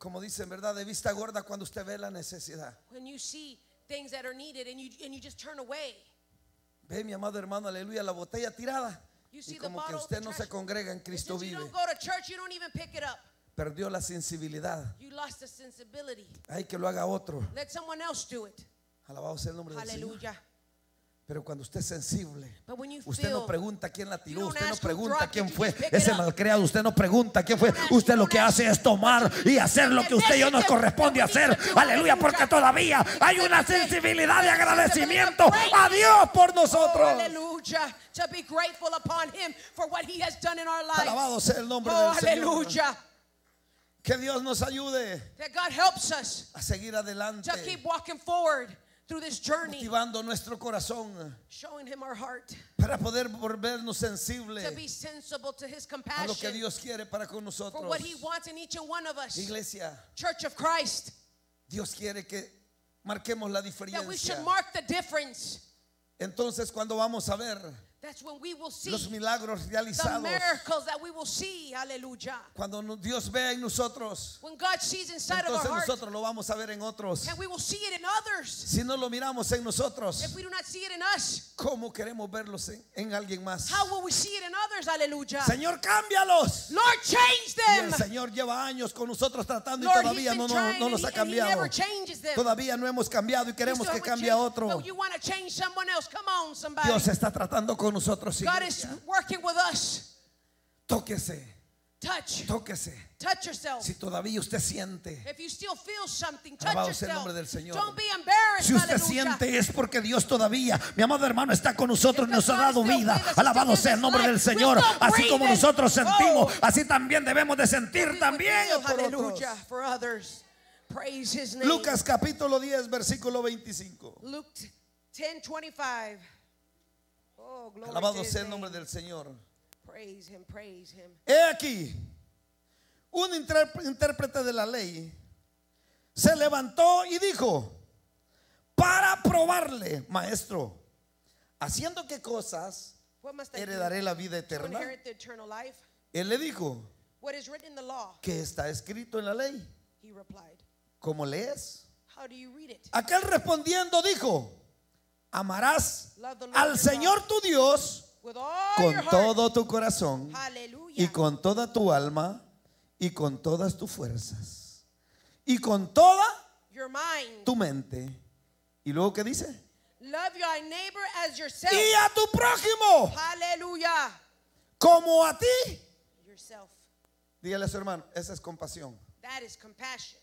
Como dicen, ¿verdad? De vista gorda cuando usted ve la necesidad. When you see things that are needed and you just turn away. Ve, mi amado hermano, aleluya, la botella tirada. You see Y the como que bottle, usted the no se trash. congrega en And Cristo since you vive. don't go to church, you don't even pick it up. Perdió la sensibilidad. You lost the sensibility. Hay que lo haga otro. Let someone else do it. Alabado sea el nombre del Señor. Hallelujah. Pero cuando usted es sensible, But when you usted no feel, pregunta quién la tiró, you don't usted no ask who pregunta dropped quién it, you fue just pick ese it up. malcriado, usted no pregunta quién fue. don't ask, Usted you lo don't que ask. hace es tomar y hacer lo que usted y yo nos corresponde hacer. Aleluya, porque todavía hay una sensibilidad de agradecimiento a Dios por nosotros. hallelujah. To be grateful upon Him for what He has done in our lives. Alabado sea el nombre Oh, del Señor. hallelujah. Que Dios nos ayude That God helps us a seguir adelante, to keep walking forward through this journey, motivando nuestro corazón showing Him our heart, para poder volvernos sensibles to be sensible to His a lo que compassion, Dios quiere para con for nosotros. what He wants in each and one of us. Iglesia, Church of Christ, Dios quiere que marquemos la that we diferencia. should mark the difference. Entonces, cuando vamos a ver That's when we will see los milagros the realizados, miracles that we will see. Hallelujah. cuando Dios vea en nosotros, When God sees inside of entonces our heart, nosotros lo vamos a ver en otros. and we will see it in others. Si no lo miramos en nosotros, If we do not see it in us, ¿cómo queremos verlos en alguien más? how will we see it in others? Hallelujah. Señor, cámbialos. Lord, change Y el them. Señor lleva años con nosotros tratando y Lord, He's todavía been no trying nos ha and he never cambiado. changes them. Todavía no hemos cambiado y You queremos still que haven't cambie a changed, otro. but you want to change someone else. Come on, somebody. Dios está tratando con nosotros. God Iglesia. is working with us. Tóquese, Touch. tóquese. Touch yourself. Si todavía usted siente, If you still feel something, touch alabado sea el yourself. nombre del Señor. Don't be embarrassed. si usted Hallelujah. siente es porque Dios todavía, mi amado hermano, está con nosotros, nos ha God dado is still vida. with us, Alabado still sea el gives nombre us del life. Señor. We're still Así como breathing. nosotros sentimos, Oh. así también debemos de sentir We también will por otros. hallelujah for others. Praise His name. Lucas capítulo 10 versículo 25. Luke 10:25. Oh, glory to Alabado His sea el name. nombre del Señor. Praise Him, praise Him. He aquí, un intérprete de la ley se levantó y dijo, para probarle, maestro, ¿haciendo qué cosas What must I do heredaré la vida to eterna? inherit the eternal life? Él le dijo, What is written in the law? ¿qué está escrito en la ley? He replied. ¿Cómo lees? How do you read it? Aquel respondiendo dijo, amarás Love the Lord al your Señor God tu Dios with all con your heart. todo tu corazón Hallelujah. y con toda tu alma y con todas tus fuerzas y con toda Your mind. tu mente. ¿Y luego qué dice? Love your neighbor as yourself. Y a tu prójimo Hallelujah. como a ti. Yourself. Dígale a su hermano, esa es compasión. That is compassion.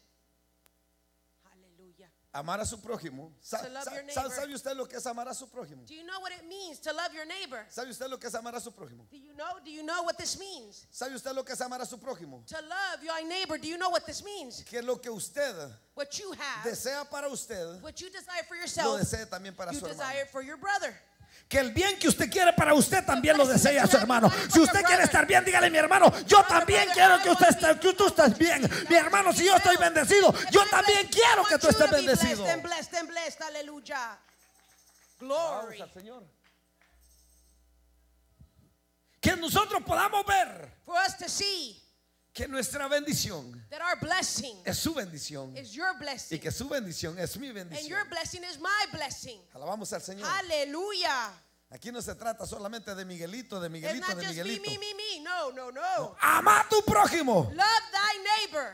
Hallelujah. Amar a su prójimo. To love your neighbor. ¿Sabe usted lo que es amar a su prójimo? Do you know what it means to love your neighbor? ¿Sabe usted lo que es amar a su prójimo? Do you know what this means? ¿Sabe usted lo que es amar a su prójimo? To love your neighbor, do you know what this means? Que lo que usted What you have, desea para usted, what you desire for lo yourself, desee también para you su hermano. desire for your brother. Que el bien que usted quiere para usted también lo desea a su hermano. Si usted quiere estar bien, dígale, mi hermano, yo también quiero que tú estés bien. Mi hermano, si yo estoy bendecido, yo también quiero que tú estés bendecido. And blessed and blessed. Hallelujah. Glory. Vamos al Señor. Que nosotros podamos ver For us to see que nuestra bendición that our blessing es su bendición is your y blessing. que su bendición es mi And bendición. your blessing is my blessing. Alabamos al Señor. Hallelujah. Aquí no se trata solamente de Miguelito, de It's Miguelito, not de just me, Miguelito. me. No, no, no. Ama a tu prójimo Love thy neighbor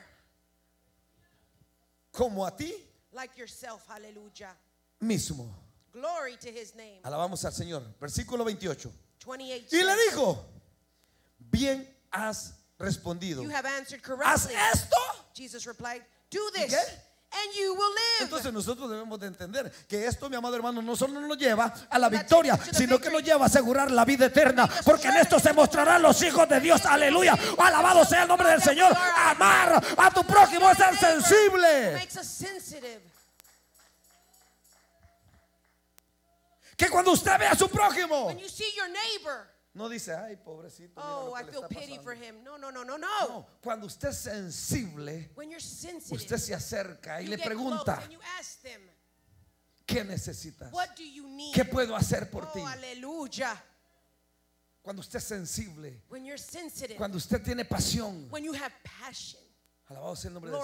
como a ti like yourself. Hallelujah. mismo. Glory to his name. Alabamos al Señor. Versículo 28. 28. Y le dijo, bien has respondido. You have answered Haz correctly. esto. Jesus replied, do this qué? and you will live. Entonces nosotros debemos de entender que esto, mi amado hermano, no solo nos lleva a la victoria, sino que nos lleva a asegurar la vida eterna, porque en esto se mostrarán los hijos de Dios. Aleluya. Alabado sea el nombre del Señor. Amar a tu prójimo es ser sensible. Makes us sensitive. Que cuando usted ve a su prójimo, When you see your neighbor, no dice, ay, pobrecito, mira oh, lo que I le feel está pity for pasando. him. No, no, no, no, no. No, cuando usted es sensible, When you're sensitive, usted se acerca y you le get pregunta, close and you ask them, ¿qué necesitas? what do you need? ¿Qué puedo hacer por ti? Oh, hallelujah. Cuando usted es sensible, When you're sensitive, cuando usted tiene pasión, when you have passion, alabado sea el nombre del Glory